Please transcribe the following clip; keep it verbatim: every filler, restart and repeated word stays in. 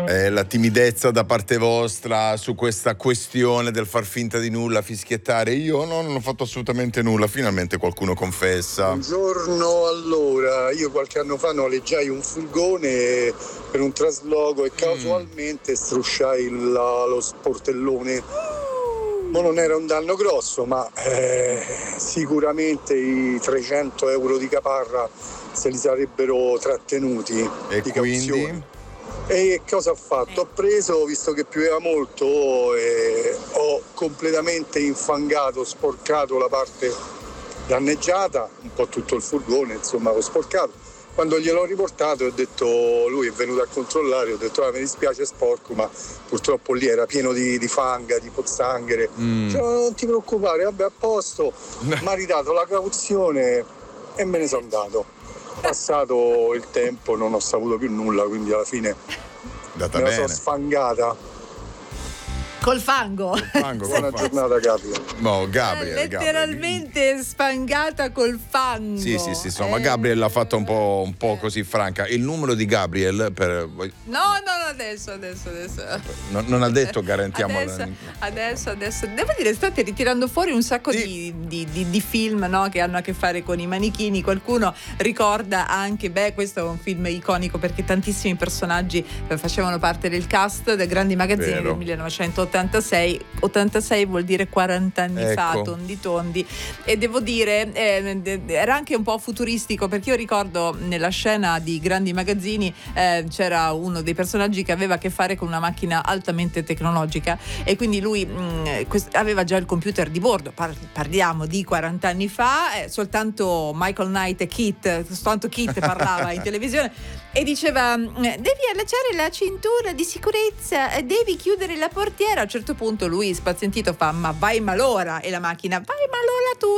eh, la timidezza da parte vostra su questa questione del far finta di nulla, fischiettare. Io no, non ho fatto assolutamente nulla, finalmente qualcuno confessa. Buongiorno, allora, io qualche anno fa noleggiai un furgone per un trasloco e casualmente mm. strusciai la, lo sportellone. Ma non era un danno grosso, ma eh, sicuramente i trecento euro di caparra se li sarebbero trattenuti e di quindi? Cauzione. E cosa ho fatto? Ho preso, visto che pioveva molto, e ho completamente infangato, sporcato la parte danneggiata, un po' tutto il furgone, insomma, l'ho sporcato. Quando gliel'ho riportato ho detto, lui è venuto a controllare, ho detto ah, mi dispiace, è sporco, ma purtroppo lì era pieno di, di fanga, di pozzanghere. Mm. Cioè, non ti preoccupare, vabbè, a posto. Mi ha ridato la cauzione e me ne sono andato. Passato il tempo non ho saputo più nulla, quindi alla fine Data me la bene. sono sfangata. Col fango. Col fango Buona giornata, Gabriele. No, Gabriel, letteralmente Gabriel. Spangata col fango. Sì, sì, sì, insomma, eh... Gabriel l'ha fatta un po', un po' così franca. Il numero di Gabriel per... No, no, adesso, adesso, adesso. Non, non ha detto garantiamo adesso, la... adesso, adesso. Devo dire, state ritirando fuori un sacco sì. di, di, di, di film, no, che hanno a che fare con i manichini. Qualcuno ricorda anche, beh, questo è un film iconico perché tantissimi personaggi facevano parte del cast del Grandi Magazzini Vero. del millenovecentottantasei. ottantasei vuol dire quaranta anni ecco. fa, tondi tondi, e devo dire eh, era anche un po' futuristico perché io ricordo nella scena di Grandi Magazzini eh, c'era uno dei personaggi che aveva a che fare con una macchina altamente tecnologica e quindi lui mh, quest- aveva già il computer di bordo. Par- parliamo di quaranta anni fa, eh, soltanto Michael Knight e Kit, soltanto Kit parlava in televisione e diceva devi allacciare la cintura di sicurezza, devi chiudere la portiera. A un certo punto lui spazientito fa ma vai malora, e la macchina vai malora tu,